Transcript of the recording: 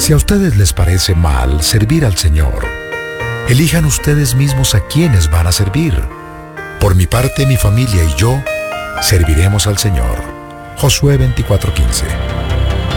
Si a ustedes les parece mal servir al Señor, elijan ustedes mismos a quienes van a servir. Por mi parte, mi familia y yo serviremos al Señor. Josué 24:15.